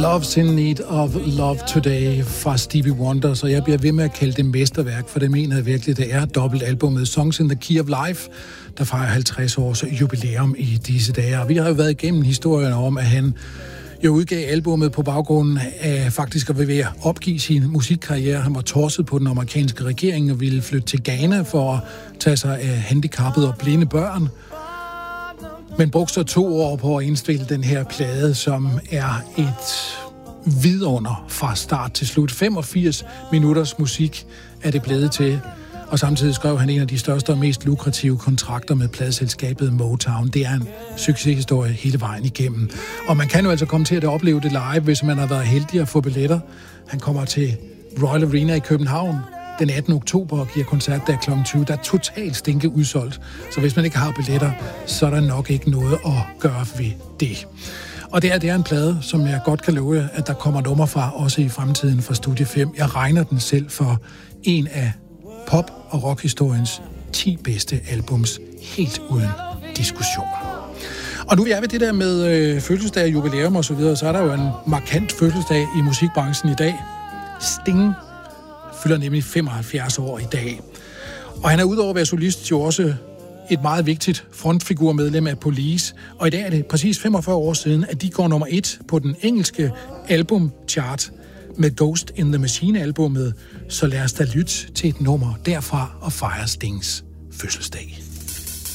Love's in Need of Love Today fra Stevie Wonder, så jeg bliver ved med at kalde det mesterværk, for det mener jeg virkelig, det er dobbeltalbummet Songs in the Key of Life, der fejrer 50 års jubilæum i disse dage. Og vi har jo været igennem historien om, at han jo udgav albummet på baggrund af faktisk at være ved at opgive sin musikkarriere. Han var torset på den amerikanske regering og ville flytte til Ghana for at tage sig af handicappede og blinde børn. Men brugte så 2 år på at indspille den her plade, som er et vidunder fra start til slut. 85 minutters musik er det blevet til, og samtidig skrev han en af de største og mest lukrative kontrakter med pladeselskabet Motown. Det er en succeshistorie hele vejen igennem. Og man kan jo altså komme til at opleve det live, hvis man har været heldig at få billetter. Han kommer til Royal Arena i København den 18. oktober og giver koncert der kl. 20. Der er totalt stinke udsolgt, så hvis man ikke har billetter, så er der nok ikke noget at gøre ved det. Og det er en plade, som jeg godt kan love, at der kommer nummer fra, også i fremtiden fra Studie 5. Jeg regner den selv for en af pop- og rockhistoriens 10 bedste albums, helt uden diskussion. Og nu vi er ved det der med fødselsdag, jubilæum og så videre, så er der jo en markant fødselsdag i musikbranchen i dag. Sting fylder nemlig 75 år i dag. Og han er udover at være solist jo også et meget vigtigt frontfigurmedlem af Police. Og i dag er det præcis 45 år siden, at de går nummer 1 på den engelske albumchart med Ghost in the Machine-albummet. Så lad os da lytte til et nummer derfra og fejre Stings fødselsdag.